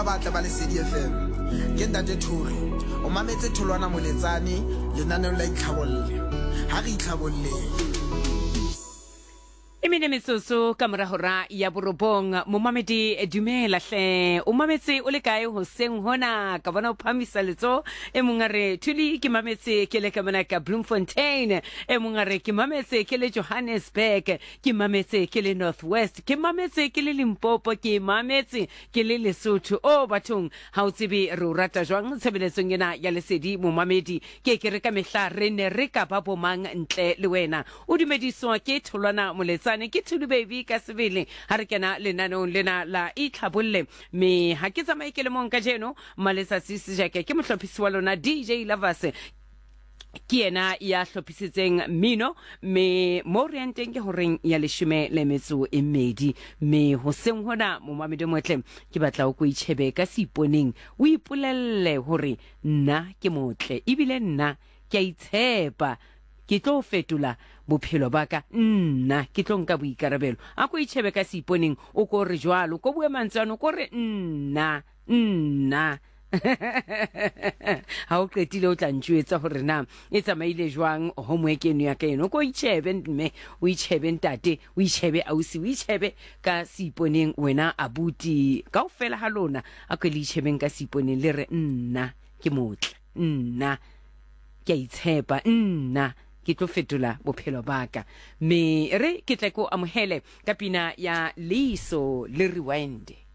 batla ba le CDFM ke ntate Thuri o mametse Tholwana Moletsane lenaneo la itlhabolle ha re itlhabolle Emine metsoso ka morahora ya borobong momamedi dumela hle o mametse o le kae hoseng hona ka bona o phamisa letso e mongare Thuli ke mametse ke le ka mona ka Bloemfontein e mongare ke mametse ke le Johannesburg ke mametse ke le Northwest ke mametse ke le Limpopo ke mametse ke le Lesotho o bathong ha o tsebe re o rata jwang tshebeletsong ena ya lesedi momamedi ke re ka mehla re ne re ka ba bomang ntle le wena o dumediswa ke Tholwana Moletsane ke Thuli baby ka sebele ha re kena lenanong lena la itlhabolle me ha ke tsamaye ke le mong ka jeno Malesa Sisijake ke mohlophisi wa lona DJ Lovers ke ena ya hlophisitseng mino me mo re nteng ke horeng ya leshome le metso e medi me hoseng hona momamedi motle ke batla o go itshebe ka siponeng o ipolelle hore nna ke motle ebile nna ke a itshepa ke tlo fetula bophelo baka nna ke tlo nka boikarabelo a go itshebe ka siponeng o go re jwalo go bue mantsano go re nna ha o qetile o tla ntjwetsa hore na e tsamaile jwang homework eno ya ka eno go itshebe mme o itshebe ntate o itshebe ausi o itshebe ka siponeng wena abuti kaofela ha lona a go le itshebeng ka siponeng le re nna ke motle nna ke a itshepa nna ke tlo fetola bophelo baka me re ke tle ko amohele ka pina ya Liso le Rewind.